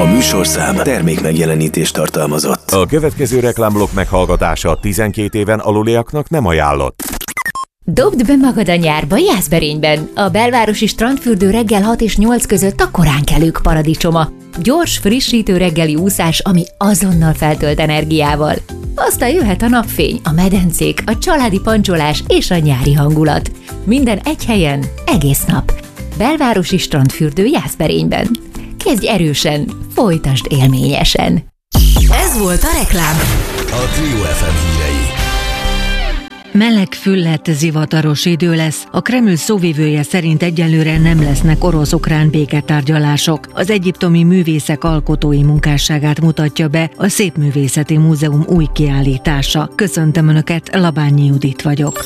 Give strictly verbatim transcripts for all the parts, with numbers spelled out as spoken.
A műsorszám termék megjelenítést tartalmazott. A következő reklámblokk meghallgatása tizenkét éven aluliaknak nem ajánlott. Dobd be magad a nyárba Jászberényben. A belvárosi strandfürdő reggel hat és nyolc között a koránkelők paradicsoma. Gyors, frissítő reggeli úszás, ami azonnal feltölt energiával. Aztán jöhet a napfény, a medencék, a családi pancsolás és a nyári hangulat. Minden egy helyen, egész nap. Belvárosi strandfürdő Jászberényben. Kezdj erősen, folytasd élményesen. Ez volt a reklám. A Trio ef em hírei. Meleg, fülledt, zivataros idő lesz. A Kreml szóvivője szerint egyelőre nem lesznek orosz-ukrán béketárgyalások. Az egyiptomi művészek alkotói munkásságát mutatja be a Szépművészeti Múzeum új kiállítása. Köszöntöm Önöket, Labányi Judit vagyok.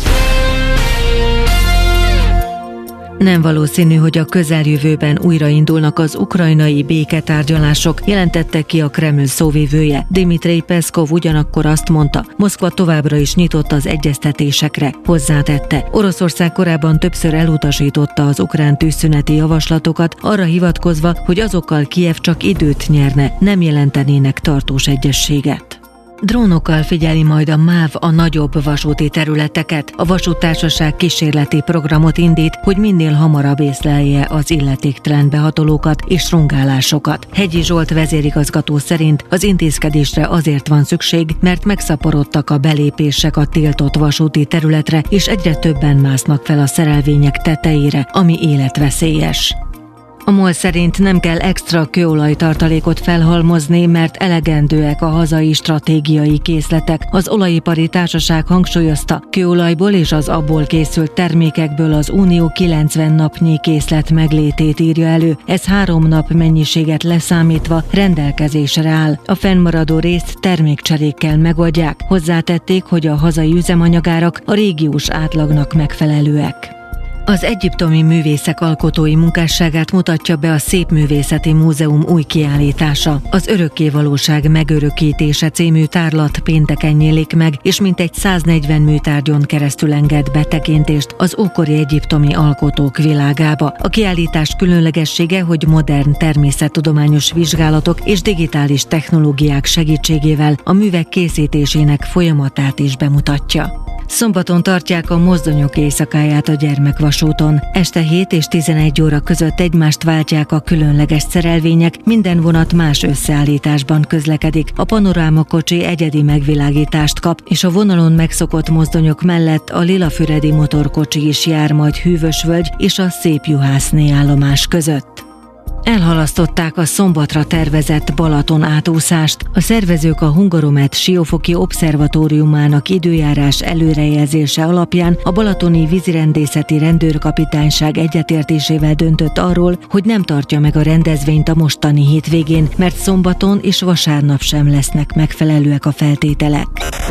Nem valószínű, hogy a közeljövőben újraindulnak az ukrajnai béketárgyalások, jelentette ki a Kreml szóvivője. Dmitrij Peszkov ugyanakkor azt mondta, Moszkva továbbra is nyitott az egyeztetésekre. Hozzátette, Oroszország korábban többször elutasította az ukrán tűzszüneti javaslatokat, arra hivatkozva, hogy azokkal Kijev csak időt nyerne, nem jelentenének tartós egyezséget. Drónokkal figyeli majd a MÁV a nagyobb vasúti területeket. A vasúttársaság kísérleti programot indít, hogy minél hamarabb észlelje az illetéktelen behatolókat és rungálásokat. Hegyi Zsolt vezérigazgató szerint az intézkedésre azért van szükség, mert megszaporodtak a belépések a tiltott vasúti területre, és egyre többen másznak fel a szerelvények tetejére, ami életveszélyes. A MOL szerint nem kell extra kőolajtartalékot felhalmozni, mert elegendőek a hazai stratégiai készletek. Az olajipari társaság hangsúlyozta, kőolajból és az abból készült termékekből az Unió kilencven napnyi készlet meglétét írja elő. Ez három nap mennyiséget leszámítva rendelkezésre áll. A fennmaradó részt termékcserékkel megoldják. Hozzátették, hogy a hazai üzemanyagárak a régiós átlagnak megfelelőek. Az egyiptomi művészek alkotói munkásságát mutatja be a Szépművészeti Múzeum új kiállítása. Az Örökkévalóság megörökítése című tárlat pénteken nyílik meg, és mintegy száznegyven műtárgyon keresztül enged betekintést az ókori egyiptomi alkotók világába. A kiállítás különlegessége, hogy modern természettudományos vizsgálatok és digitális technológiák segítségével a művek készítésének folyamatát is bemutatja. Szombaton tartják a mozdonyok éjszakáját a Gyermekvasúton. Este hét és tizenegy óra között egymást váltják a különleges szerelvények, minden vonat más összeállításban közlekedik. A panorámakocsi egyedi megvilágítást kap, és a vonalon megszokott mozdonyok mellett a lilafüredi motorkocsi is jár majd Hűvösvölgy és a Szépjuhászné állomás között. Elhalasztották a szombatra tervezett Balaton átúszást. A szervezők a Hungaromet Siófoki Obszervatóriumának időjárás előrejelzése alapján a balatoni vízirendészeti rendőrkapitányság egyetértésével döntött arról, hogy nem tartja meg a rendezvényt a mostani hétvégén, mert szombaton és vasárnap sem lesznek megfelelőek a feltételek.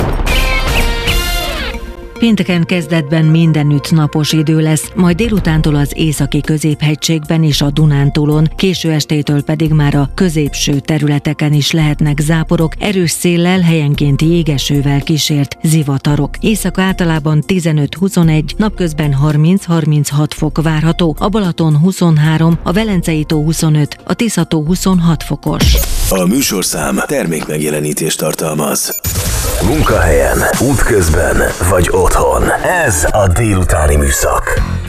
Pénteken kezdetben mindenütt napos idő lesz, majd délutántól az északi középhegységben és a Dunántúlon, késő estétől pedig már a középső területeken is lehetnek záporok, erős széllel, helyenként jégesővel kísért zivatarok. Éjszaka általában tizenöt-huszonegy, napközben harminc-harminchat fok várható, a Balaton huszonhárom, a Velencei-tó huszonöt, a Tisza-tó huszonhat fokos. A műsorszám termék megjelenítést tartalmaz. Munkahelyen, útközben vagy otthon. Ez a délutáni műszak.